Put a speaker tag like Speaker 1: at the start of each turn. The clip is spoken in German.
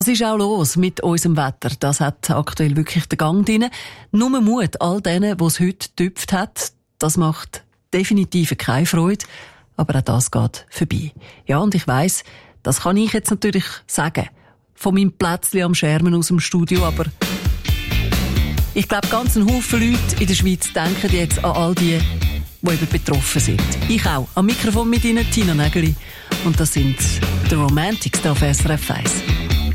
Speaker 1: ist auch los mit unserem Wetter? Das hat aktuell wirklich den Gang drin. Nur Mut all denen, die es heute getüpft hat. Das macht definitiv keine Freude. Aber auch das geht vorbei. Ja, und ich weiss, das kann ich jetzt natürlich sagen. Von meinem Plätzchen am Schermen aus dem Studio. Aber ich glaube, ganz ein Haufen Leute in der Schweiz denken jetzt an all die eben betroffen sind. Ich auch. Am Mikrofon mit Ihnen, Tina Nägeli. Und das sind The Romantics auf SRF 1.